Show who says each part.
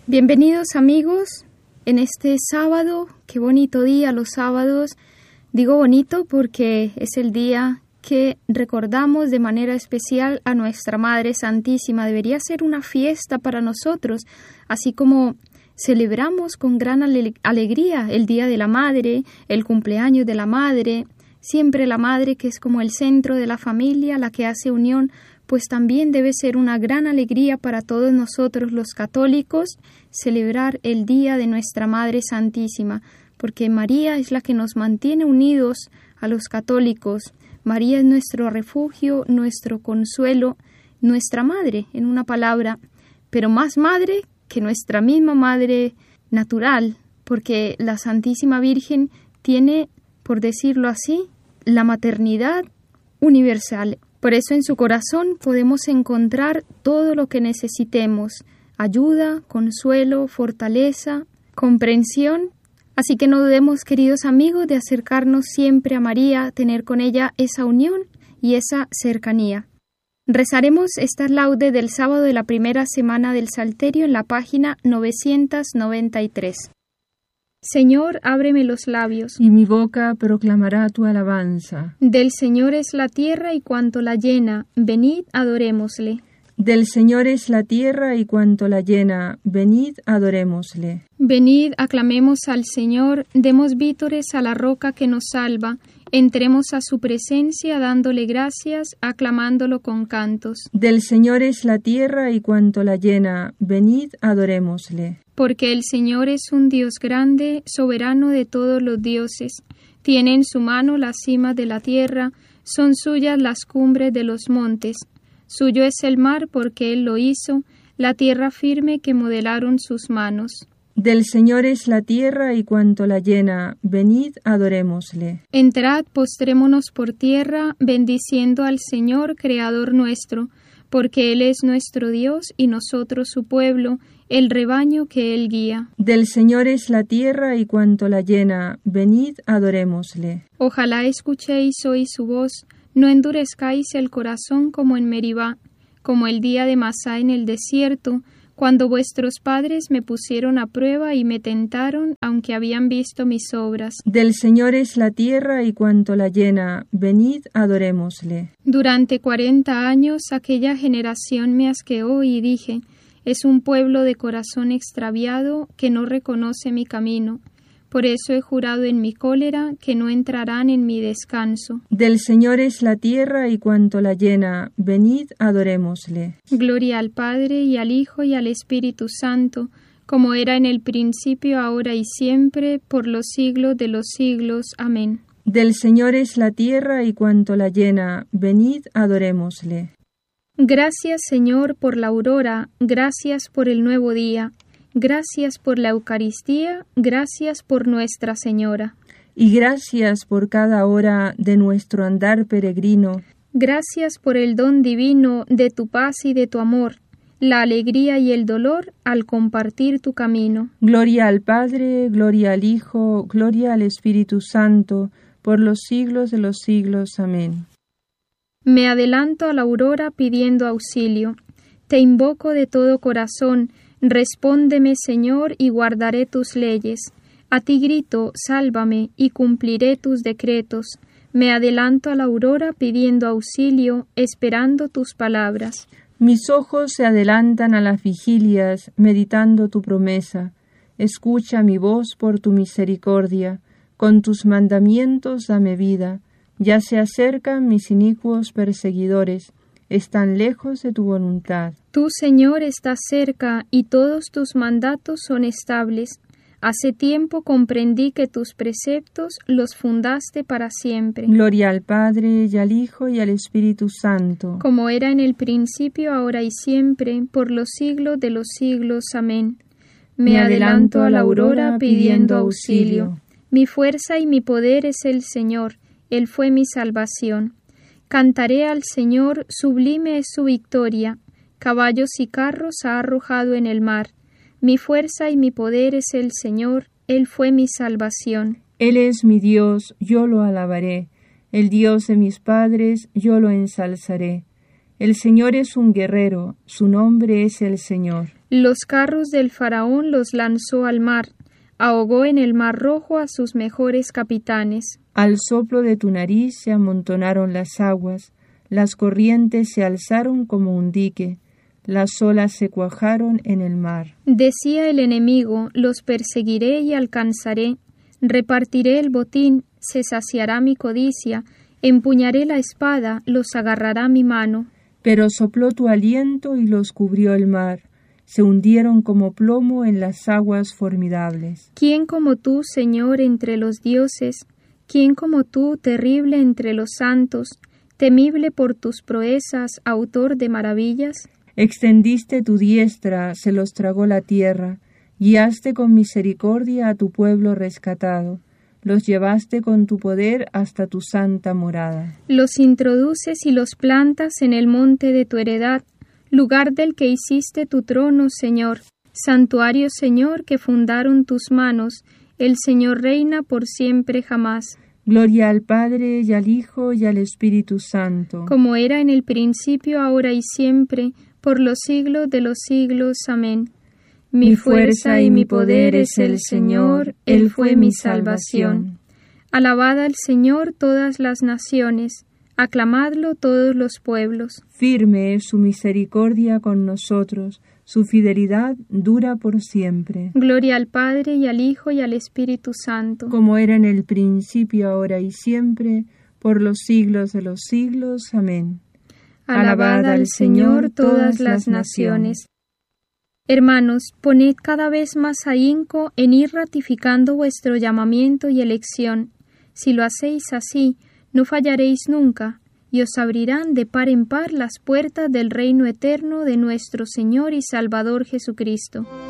Speaker 1: Bienvenidos amigos en este sábado. Qué bonito día los sábados. Digo bonito porque es el día que recordamos de manera especial a nuestra Madre Santísima. Debería ser una fiesta para nosotros, así como celebramos con gran alegría el Día de la Madre, el cumpleaños de la Madre. Siempre la Madre, que es como el centro de la familia, la que hace unión, pues también debe ser una gran alegría para todos nosotros los católicos celebrar el Día de nuestra Madre Santísima, porque María es la que nos mantiene unidos a los católicos. María es nuestro refugio, nuestro consuelo, nuestra madre, en una palabra, pero más madre que nuestra misma madre natural, porque la Santísima Virgen tiene, por decirlo así, la maternidad universal. Por eso en su corazón podemos encontrar todo lo que necesitemos: ayuda, consuelo, fortaleza, comprensión. Así que no dudemos, queridos amigos, de acercarnos siempre a María, tener con ella esa unión y esa cercanía. Rezaremos esta laude del sábado de la primera semana del Salterio en la página 993. Señor, ábreme los labios,
Speaker 2: y mi boca proclamará tu alabanza.
Speaker 1: Del Señor es la tierra y cuanto la llena, venid, adorémosle.
Speaker 2: Del Señor es la tierra y cuanto la llena, venid, adorémosle.
Speaker 1: Venid, aclamemos al Señor, demos vítores a la roca que nos salva, entremos a su presencia dándole gracias, aclamándolo con cantos.
Speaker 2: Del Señor es la tierra y cuanto la llena, venid, adorémosle.
Speaker 1: Porque el Señor es un Dios grande, soberano de todos los dioses. Tiene en su mano las cimas de la tierra, son suyas las cumbres de los montes. Suyo es el mar porque Él lo hizo, la tierra firme que modelaron sus manos.
Speaker 2: Del Señor es la tierra y cuanto la llena, venid, adorémosle.
Speaker 1: Entrad, postrémonos por tierra, bendiciendo al Señor, Creador nuestro, porque Él es nuestro Dios y nosotros su pueblo, el rebaño que Él guía.
Speaker 2: Del Señor es la tierra y cuanto la llena, venid, adorémosle.
Speaker 1: Ojalá escuchéis hoy su voz, no endurezcáis el corazón como en Meribá, como el día de Masá en el desierto, cuando vuestros padres me pusieron a prueba y me tentaron, aunque habían visto mis obras.
Speaker 2: Del Señor es la tierra y cuanto la llena, venid, adorémosle.
Speaker 1: Durante 40 años aquella generación me asqueó y dije: es un pueblo de corazón extraviado que no reconoce mi camino. Por eso he jurado en mi cólera que no entrarán en mi descanso.
Speaker 2: Del Señor es la tierra y cuanto la llena, venid, adorémosle.
Speaker 1: Gloria al Padre y al Hijo y al Espíritu Santo, como era en el principio, ahora y siempre, por los siglos de los siglos. Amén.
Speaker 2: Del Señor es la tierra y cuanto la llena, venid, adorémosle.
Speaker 1: Gracias, Señor, por la aurora, gracias por el nuevo día. Gracias por la Eucaristía, gracias por Nuestra Señora.
Speaker 2: Y gracias por cada hora de nuestro andar peregrino.
Speaker 1: Gracias por el don divino de tu paz y de tu amor, la alegría y el dolor al compartir tu camino.
Speaker 2: Gloria al Padre, gloria al Hijo, gloria al Espíritu Santo, por los siglos de los siglos. Amén.
Speaker 1: Me adelanto a la aurora pidiendo auxilio. Te invoco de todo corazón. Respóndeme, Señor, y guardaré tus leyes. A ti grito, sálvame, y cumpliré tus decretos. Me adelanto a la aurora pidiendo auxilio, esperando tus palabras.
Speaker 2: Mis ojos se adelantan a las vigilias, meditando tu promesa. Escucha mi voz por tu misericordia. Con tus mandamientos dame vida. Ya se acercan mis inicuos perseguidores. Están lejos de tu voluntad.
Speaker 1: Tú, Señor, estás cerca y todos tus mandatos son estables. Hace tiempo comprendí que tus preceptos los fundaste para siempre.
Speaker 2: Gloria al Padre, y al Hijo, y al Espíritu Santo.
Speaker 1: Como era en el principio, ahora y siempre, por los siglos de los siglos. Amén. Me adelanto a la aurora pidiendo auxilio. Mi fuerza y mi poder es el Señor. Él fue mi salvación. Cantaré al Señor, sublime es su victoria. Caballos y carros ha arrojado en el mar. Mi fuerza y mi poder es el Señor, Él fue mi salvación.
Speaker 2: Él es mi Dios, yo lo alabaré. El Dios de mis padres, yo lo ensalzaré. El Señor es un guerrero, su nombre es el Señor.
Speaker 1: Los carros del faraón los lanzó al mar, ahogó en el mar Rojo a sus mejores capitanes.
Speaker 2: Al soplo de tu nariz se amontonaron las aguas, las corrientes se alzaron como un dique, las olas se cuajaron en el mar.
Speaker 1: Decía el enemigo, los perseguiré y alcanzaré, repartiré el botín, se saciará mi codicia, empuñaré la espada, los agarrará mi mano.
Speaker 2: Pero sopló tu aliento y los cubrió el mar, se hundieron como plomo en las aguas formidables.
Speaker 1: ¿Quién como tú, Señor, entre los dioses? ¿Quién como tú, terrible entre los santos, temible por tus proezas, autor de maravillas?
Speaker 2: Extendiste tu diestra, se los tragó la tierra, guiaste con misericordia a tu pueblo rescatado, los llevaste con tu poder hasta tu santa morada.
Speaker 1: Los introduces y los plantas en el monte de tu heredad, lugar del que hiciste tu trono, Señor, santuario, Señor, que fundaron tus manos, el Señor reina por siempre jamás.
Speaker 2: Gloria al Padre, y al Hijo, y al Espíritu Santo.
Speaker 1: Como era en el principio, ahora y siempre, por los siglos de los siglos. Amén. Mi fuerza y mi poder es el Señor, Él fue mi salvación. Alabad al Señor todas las naciones, aclamadlo todos los pueblos.
Speaker 2: Firme es su misericordia con nosotros, su fidelidad dura por siempre.
Speaker 1: Gloria al Padre, y al Hijo, y al Espíritu Santo.
Speaker 2: Como era en el principio, ahora y siempre, por los siglos de los siglos. Amén.
Speaker 1: Alabad al Señor todas las naciones. Hermanos, poned cada vez más ahínco en ir ratificando vuestro llamamiento y elección. Si lo hacéis así, no fallaréis nunca, y os abrirán de par en par las puertas del reino eterno de nuestro Señor y Salvador Jesucristo.